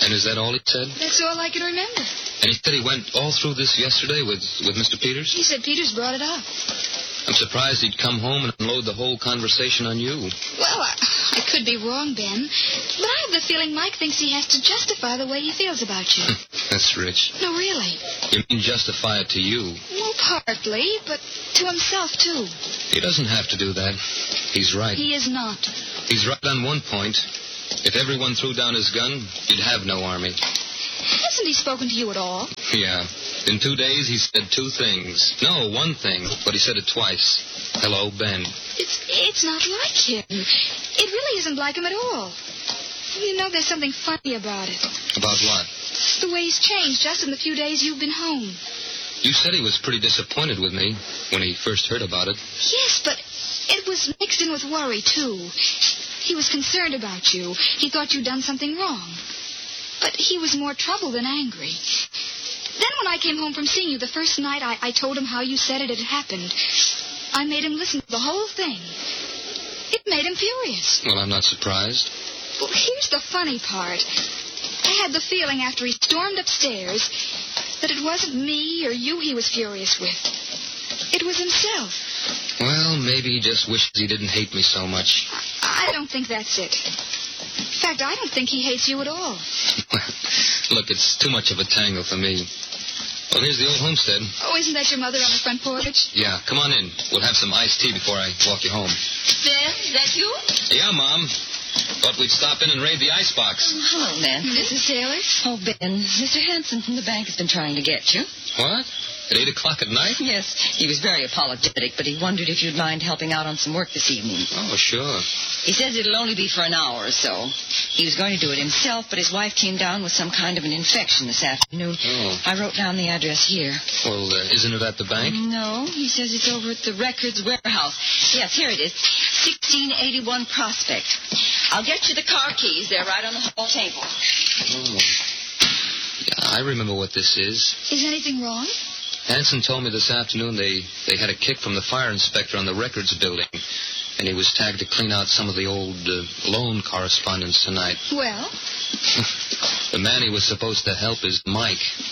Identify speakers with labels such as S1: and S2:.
S1: And is that all he said?
S2: That's all I can remember.
S1: And he said he went all through this yesterday with Mr. Peters?
S2: He said Peters brought it up.
S1: I'm surprised he'd come home and unload the whole conversation on you.
S2: Well, I could be wrong, Ben, but I have the feeling Mike thinks he has to justify the way he feels about you.
S1: That's rich.
S2: No, really.
S1: You mean justify it to you?
S2: Well, partly, but to himself, too.
S1: He doesn't have to do that. He's right.
S2: He is not.
S1: He's right on one point. If everyone threw down his gun, you'd have no army.
S2: Hasn't he spoken to you at all?
S1: Yeah. In 2 days, he said 2 things. No, 1 thing, but he said it twice. Hello, Ben.
S2: It's not like him. It really isn't like him at all. You know, there's something funny about it.
S1: About what?
S2: It's the way he's changed just in the few days you've been home.
S1: You said he was pretty disappointed with me when he first heard about it.
S2: Yes, but it was mixed in with worry, too. He was concerned about you. He thought you'd done something wrong. But he was more troubled than angry. Then when I came home from seeing you the first night, I told him how you said it had happened. I made him listen to the whole thing. It made him furious.
S1: Well, I'm not surprised.
S2: Well, here's the funny part. I had the feeling after he stormed upstairs that it wasn't me or you he was furious with. It was himself.
S1: Well, maybe he just wishes he didn't hate me so much.
S2: I don't think that's it. In fact, I don't think he hates you at all.
S1: Look, it's too much of a tangle for me. Well, here's the old homestead.
S2: Oh, isn't that your mother on the front porch?
S1: Yeah, come on in. We'll have some iced tea before I walk you home.
S3: Ben, is that you?
S1: Yeah, Mom. Thought we'd stop in and raid the icebox.
S3: Oh, hello, Nancy.
S2: Mrs. Taylor?
S3: Oh, Ben, Mr. Hanson from the bank has been trying to get you.
S1: What? At 8 o'clock at night?
S3: Yes, he was very apologetic, but he wondered if you'd mind helping out on some work this evening.
S1: Oh, sure.
S3: He says it'll only be for an hour or so. He was going to do it himself, but his wife came down with some kind of an infection this afternoon.
S1: Oh.
S3: I wrote down the address here.
S1: Well, isn't it at the bank?
S3: No, he says it's over at the Records Warehouse. Yes, here it is. 1681 Prospect. I'll get you the car keys. They're right on the hall table.
S1: Oh. Yeah, I remember what this is.
S2: Is anything wrong?
S1: Hanson told me this afternoon they had a kick from the fire inspector on the records building, and he was tagged to clean out some of the old loan correspondence tonight.
S2: Well?
S1: The man he was supposed to help is Mike.